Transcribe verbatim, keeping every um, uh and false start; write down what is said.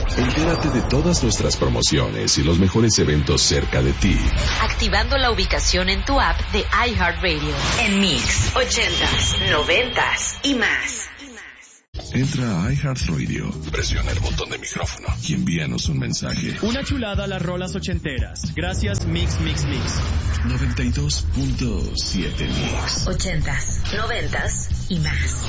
Entérate de todas nuestras promociones y los mejores eventos cerca de ti. Activando la ubicación en tu app de iHeartRadio. En Mix, ochentas, noventas y más. Entra a iHeartRadio, presiona el botón de micrófono y envíanos un mensaje. Una chulada a las rolas ochenteras. Gracias, Mix, Mix, Mix. noventa y dos punto siete Mix. Ochentas, noventas y más.